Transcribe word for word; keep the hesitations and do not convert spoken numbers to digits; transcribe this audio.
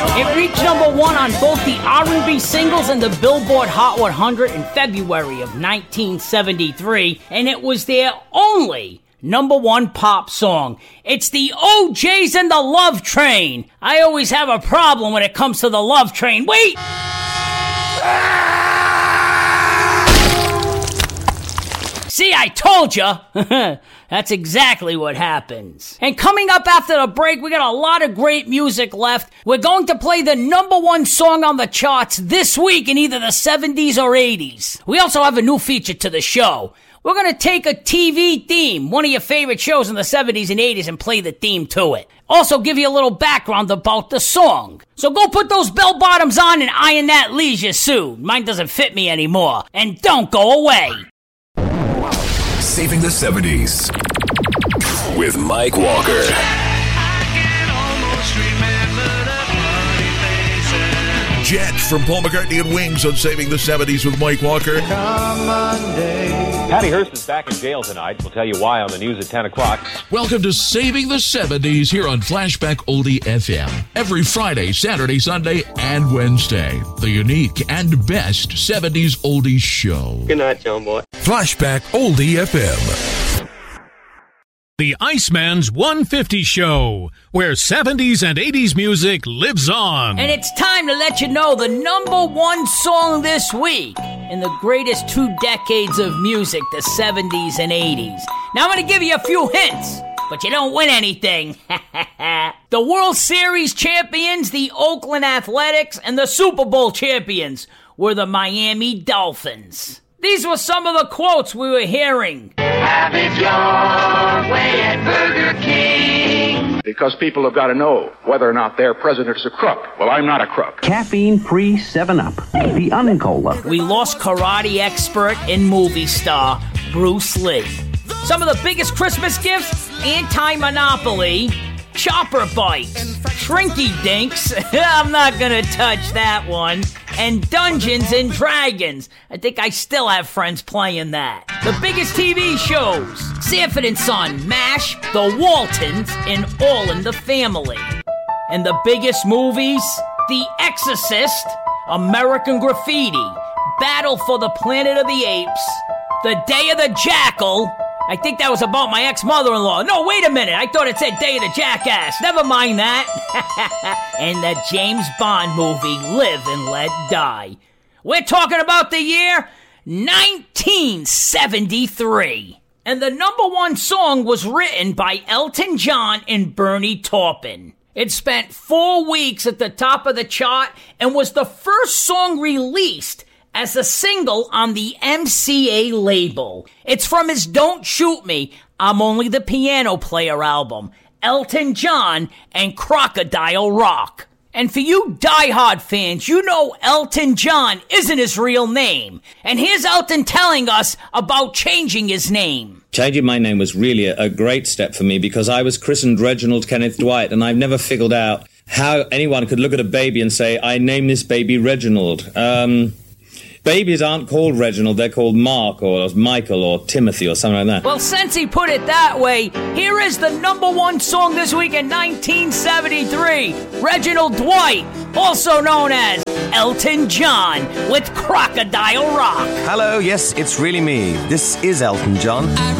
It reached number one on both the R and B singles and the Billboard Hot one hundred in February of nineteen seventy-three, and it was their only number one pop song. It's the O J's and the Love Train. I always have a problem when it comes to the Love Train. Wait! See, I told you. That's exactly what happens. And coming up after the break, we got a lot of great music left. We're going to play the number one song on the charts this week in either the seventies or eighties. We also have a new feature to the show. We're going to take a T V theme, one of your favorite shows in the seventies and eighties, and play the theme to it. Also give you a little background about the song. So go put those bell bottoms on and iron that leisure suit. Mine doesn't fit me anymore. And don't go away. Saving the seventies with Mike Walker. Jet from Paul McCartney and Wings on Saving the seventies with Mike Walker. Come Monday. Patty Hearst is back in jail tonight. We'll tell you why on the news at ten o'clock. Welcome to Saving the seventies here on Flashback Oldie F M. Every Friday, Saturday, Sunday, and Wednesday. The unique and best seventies oldies show. Good night, John Boy. Flashback Oldie F M. The Iceman's one fifty Show, where seventies and eighties music lives on. And it's time to let you know the number one song this week in the greatest two decades of music, the seventies and eighties. Now I'm going to give you a few hints, but you don't win anything. The World Series champions, the Oakland Athletics, and the Super Bowl champions were the Miami Dolphins. These were some of the quotes we were hearing. Have it your way at Burger King. Because people have got to know whether or not their president's a crook. Well, I'm not a crook. Caffeine pre seven up. The Uncola. We lost karate expert and movie star Bruce Lee. Some of the biggest Christmas gifts: anti-monopoly, chopper bikes, Shrinky Dinks, I'm not gonna touch that one, and Dungeons and Dragons. I think I still have friends playing that. The biggest T V shows: Sanford and Son, MASH, The Waltons, and All in the Family. And the biggest movies: The Exorcist, American Graffiti, Battle for the Planet of the Apes, The Day of the Jackal. I think that was about my ex-mother-in-law. No, wait a minute. I thought it said Day of the Jackass. Never mind that. And the James Bond movie, Live and Let Die. We're talking about the year nineteen seventy-three. And the number one song was written by Elton John and Bernie Taupin. It spent four weeks at the top of the chart and was the first song released as a single on the M C A label. It's from his Don't Shoot Me, I'm Only the Piano Player album, Elton John and Crocodile Rock. And for you diehard fans, you know Elton John isn't his real name. And here's Elton telling us about changing his name. Changing my name was really a, a great step for me because I was christened Reginald Kenneth Dwight, and I've never figured out how anyone could look at a baby and say, I named this baby Reginald. Um... Babies aren't called Reginald, they're called Mark or Michael or Timothy or something like that. Well, since he put it that way, here is the number one song this week in nineteen seventy-three. Reginald Dwight, also known as Elton John, with Crocodile Rock. Hello, yes, it's really me. This is Elton John.